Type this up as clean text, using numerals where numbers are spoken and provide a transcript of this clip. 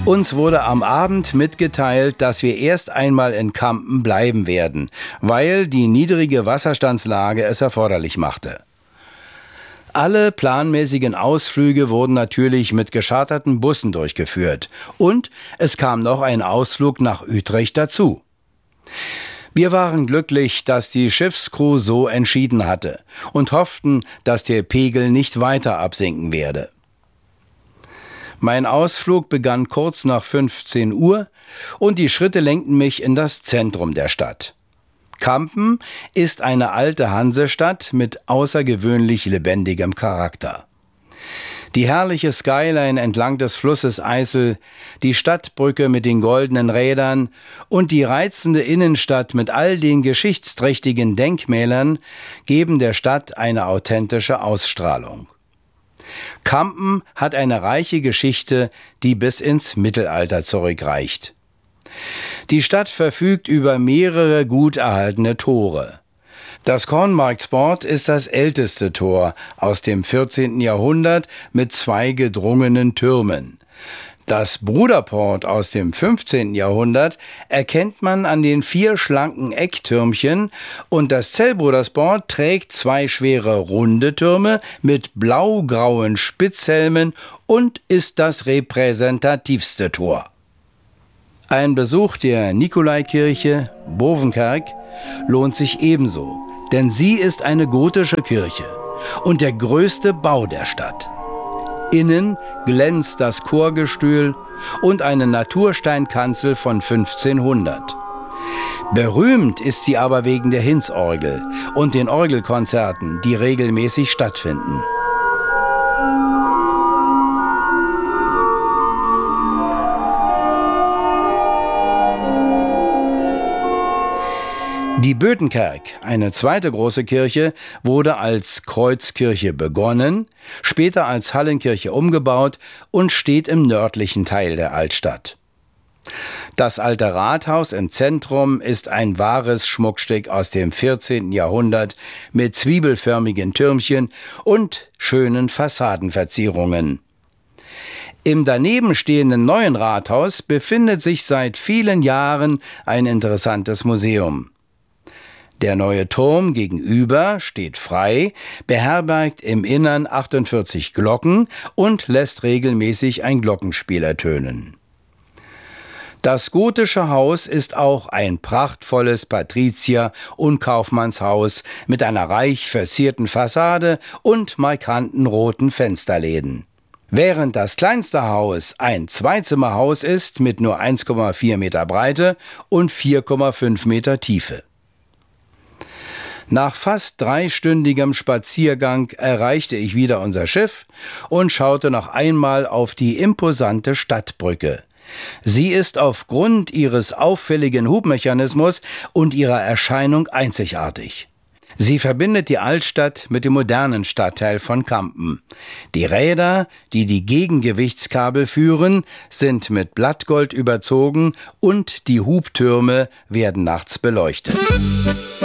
Uns wurde am Abend mitgeteilt, dass wir erst einmal in Kampen bleiben werden, weil die niedrige Wasserstandslage es erforderlich machte. Alle planmäßigen Ausflüge wurden natürlich mit gescharterten Bussen durchgeführt und es kam noch ein Ausflug nach Utrecht dazu. Wir waren glücklich, dass die Schiffscrew so entschieden hatte und hofften, dass der Pegel nicht weiter absinken werde. Mein Ausflug begann kurz nach 15 Uhr und die Schritte lenkten mich in das Zentrum der Stadt. Kampen ist eine alte Hansestadt mit außergewöhnlich lebendigem Charakter. Die herrliche Skyline entlang des Flusses Eisel, die Stadtbrücke mit den goldenen Rädern und die reizende Innenstadt mit all den geschichtsträchtigen Denkmälern geben der Stadt eine authentische Ausstrahlung. Kampen hat eine reiche Geschichte, die bis ins Mittelalter zurückreicht. Die Stadt verfügt über mehrere gut erhaltene Tore. Das Kornmarktsport ist das älteste Tor aus dem 14. Jahrhundert mit 2 gedrungenen Türmen. Das Bruderport aus dem 15. Jahrhundert erkennt man an den 4 schlanken Ecktürmchen und das Zellbrudersport trägt 2 schwere runde Türme mit blau-grauen Spitzhelmen und ist das repräsentativste Tor. Ein Besuch der Nikolaikirche, Bovenkerk, lohnt sich ebenso, denn sie ist eine gotische Kirche und der größte Bau der Stadt. Innen glänzt das Chorgestühl und eine Natursteinkanzel von 1500. Berühmt ist sie aber wegen der Hinz-Orgel und den Orgelkonzerten, die regelmäßig stattfinden. Die Bötenkerk, eine zweite große Kirche, wurde als Kreuzkirche begonnen, später als Hallenkirche umgebaut und steht im nördlichen Teil der Altstadt. Das alte Rathaus im Zentrum ist ein wahres Schmuckstück aus dem 14. Jahrhundert mit zwiebelförmigen Türmchen und schönen Fassadenverzierungen. Im daneben stehenden neuen Rathaus befindet sich seit vielen Jahren ein interessantes Museum. Der neue Turm gegenüber steht frei, beherbergt im Innern 48 Glocken und lässt regelmäßig ein Glockenspiel ertönen. Das gotische Haus ist auch ein prachtvolles Patrizier- und Kaufmannshaus mit einer reich verzierten Fassade und markanten roten Fensterläden. Während das kleinste Haus ein Zweizimmerhaus ist mit nur 1,4 Meter Breite und 4,5 Meter Tiefe. Nach fast 3-stündigem Spaziergang erreichte ich wieder unser Schiff und schaute noch einmal auf die imposante Stadtbrücke. Sie ist aufgrund ihres auffälligen Hubmechanismus und ihrer Erscheinung einzigartig. Sie verbindet die Altstadt mit dem modernen Stadtteil von Kampen. Die Räder, die die Gegengewichtskabel führen, sind mit Blattgold überzogen und die Hubtürme werden nachts beleuchtet.